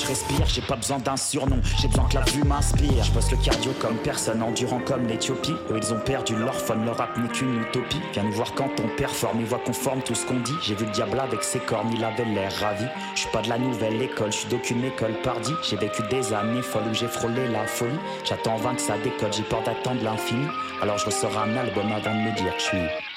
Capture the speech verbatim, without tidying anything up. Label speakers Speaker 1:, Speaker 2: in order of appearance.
Speaker 1: respire, j'ai pas besoin d'un surnom, j'ai besoin que la vue m'inspire. Je bosse le cardio comme personne, endurant comme l'Éthiopie. Eux ils ont perdu leur fun, leur rap n'est qu'une utopie. Viens nous voir quand on performe, ils voient qu'on forme tout ce qu'on dit. J'ai vu le diable avec ses cornes, il avait l'air ravi. Je suis pas de la nouvelle école, je suis d'aucune école pardie. J'ai vécu des années folles où j'ai frôlé la folie. J'attends en vain que ça décolle, j'ai peur d'attendre l'infini. Alors je ressors un album avant de me dire que je suis